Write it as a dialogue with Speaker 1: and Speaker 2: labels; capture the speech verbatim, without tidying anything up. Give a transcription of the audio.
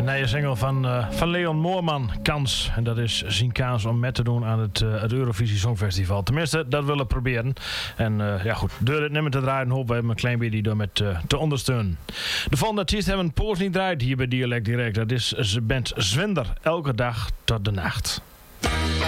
Speaker 1: nieuwe single van, uh, van Leon Moorman, Kans. En dat is zijn kans om mee te doen aan het, uh, het Eurovisie Songfestival. Tenminste, dat willen we proberen. En uh, ja goed, door het nummer te draaien hopen we hem een klein beetje door met uh, te ondersteunen. De volgende artiest hebben een poos niet draait hier bij Dialect Direct. Dat is de band Zwinder, elke dag tot de nacht.